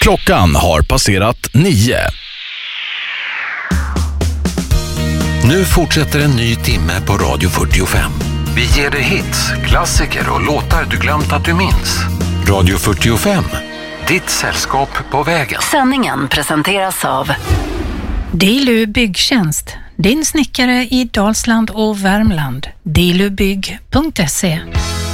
Klockan har passerat 9. Nu fortsätter en ny timme på Radio 45. Vi ger dig hits, klassiker och låtar du glömt att du minns. Radio 45, ditt sällskap på vägen. Sändningen presenteras av Dilu Byggtjänst, din snickare i Dalsland och Värmland. dilubygg.se.